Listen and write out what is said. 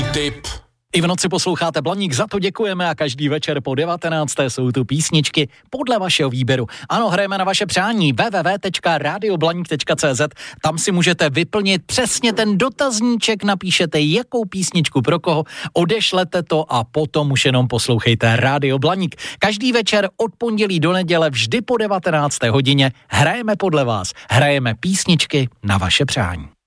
Tip. I v noci posloucháte Blaník, za to děkujeme a každý večer po 19. jsou tu písničky podle vašeho výběru. Ano, hrajeme na vaše přání www.radioblaník.cz. Tam si můžete vyplnit přesně ten dotazníček, napíšete jakou písničku pro koho, odešlete to a potom už jenom poslouchejte Rádio Blaník. Každý večer od pondělí do neděle vždy po 19. hodině hrajeme podle vás. Hrajeme písničky na vaše přání.